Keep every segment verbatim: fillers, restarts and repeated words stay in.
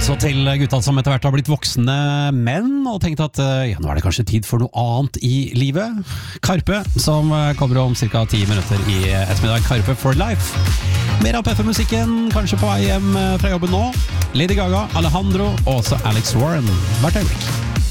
Så til gutta som etter hvert har blitt voksne menn og tenkt at ja, nå er det kanskje tid for noe annet i livet. Karpe, som kommer om cirka ti minutter i ettermiddag. Karpe for life. Mer av P F-musikken, kanskje på vei hjem fra jobben nå. Lady Gaga, Alejandro og også Alex Warren. Hvert øyeblikk.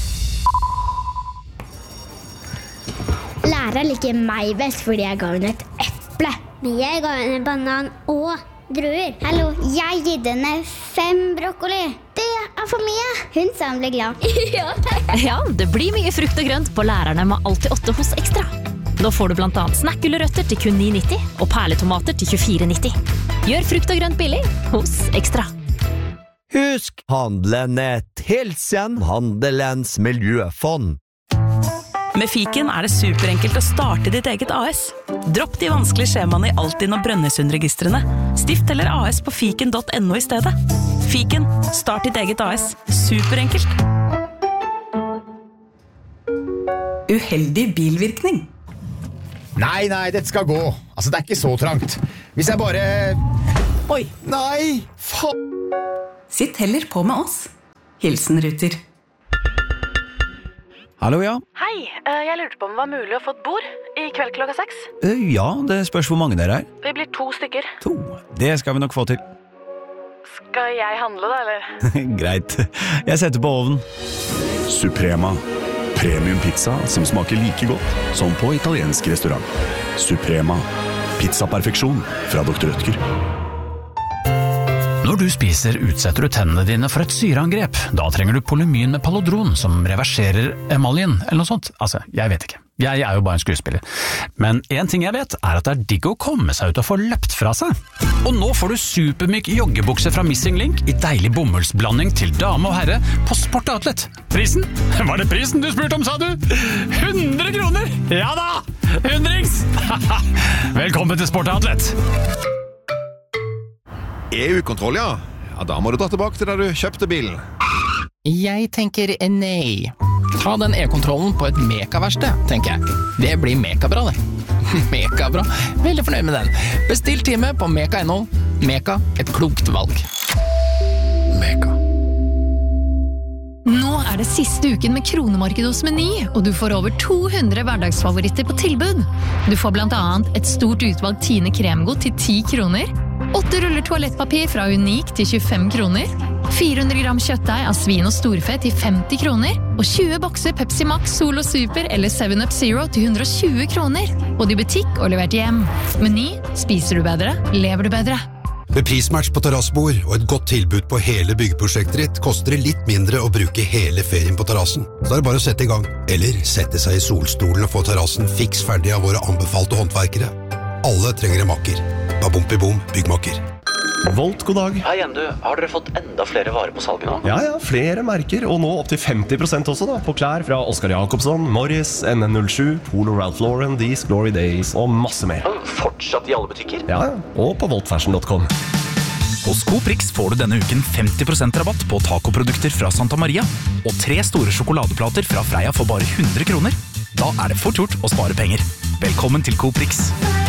Læreren liker meg best fordi jeg ga henne et eple. Men jeg ga henne banan og druer. Hallo, jeg gitt henne fem brokkoli. Det er for mye. Hun sa hun ble glad. Ja. Ja, det blir mye frukt og grønt på lærerne med Alltid åtte hos Ekstra. Nå får du blant annet snakkgulrøtter til kun ni nitti og perletomater til tjuefire nitti. Gjør frukt og grønt billig hos Ekstra. Husk, handelen et hilsen Handelens miljøfond. Med Fiken er det superenkelt å starte ditt eget A S. Dropp de vanskelige skjemaene i Altinn og Brønnøysundregistrene. Stift eller A S på fiken punktum no i stedet. Fiken, start ditt eget A S. Superenkelt. Uheldig bilvirkning. Nei, nei, dette skal gå. Altså, det er ikke så trangt. Hvis jeg bare... Oi, nei, faen. Sitt heller på med oss. Hilsen Ruter. Hallo, ja. Hei, jeg lurte på om det var mulig å få et bord i kveld klokka seks. Ja, det spørs hvor mange dere er. Vi blir to stykker. To. Det skal vi nok få til. Skal jeg handle da, eller? Greit. Jeg setter på ovnen. Suprema. Premium pizza som smaker like godt som på italiensk restaurant. Suprema. Pizza-perfeksjon fra doktor Rødtger. Når du spiser, utsetter du tennene dine for et syreangrep. Da trenger du Polymyn med Palodron, som reverserer emaljen, eller noe sånt. Altså, jeg vet ikke. Jeg er jo bare en skuespiller. Men en ting jeg vet, er at det er digg å komme seg ut og få løpt fra seg. Og nå får du supermyk joggebukse fra Missing Link i deilig bomullsblanding til dame og herre på Sport Outlet. Prisen? Var det prisen du spurte om, sa du? hundre kroner! Ja da! Hundrings! Velkommen til Sport Outlet. E U-kontroll, ja. Ja, da må du dra tilbake til da du kjøpte bilen. Jeg tenker nei. Ta den e-kontrollen på et mekaverksted, tenker jeg. Det blir mekabra, det. Mekabra. Veldig fornøyd med den. Bestill time på meka punktum no. Meka, et klokt valg. Meka. Nå er det siste uken med kronemarked hos Meny, og du får over to hundre hverdagsfavoritter på tilbud. Du får blant annet et stort utvalg Tine kremgodt til ti kroner, åtte ruller toalettpapir fra Unik til tjuefem kroner, fire hundre gram kjøttdeig av svin og storfe til femti kroner, og tjue bokser Pepsi Max, Solo Super eller seven up Zero til hundre og tjue kroner. Både i butikk og levert hjem. Meny, spiser du bedre, lever du bedre. Med prismatch på terrassbord og et godt tilbud på hele byggeprosjektet ditt, koster det litt mindre å bruke hele ferien på terrassen. Så er det bare å sette i gang. Eller sette seg i solstolen og få terrassen fiks ferdig av våre anbefalte håndverkere. Alle trenger en makker. Babumpi-bom, byggmakker. Volt, god dag. Hei igjen du, har dere fått enda flere varer på salget nå? Ja, ja, flere merker, og nå opp til femti prosent også da, på klær fra Oscar Jacobsson, Morris, N N null sju, Polo Ralph Lauren, These Glory Days og masse mer. Fortsatt i alle butikker? Ja, og på volt fashion punktum com. Hos Coprix får du denne uken femti prosent rabatt på tacoprodukter fra Santa Maria, og tre store sjokoladeplater fra Freia for bare hundre kroner. Da er det fort gjort å spare penger. Velkommen til Coprix.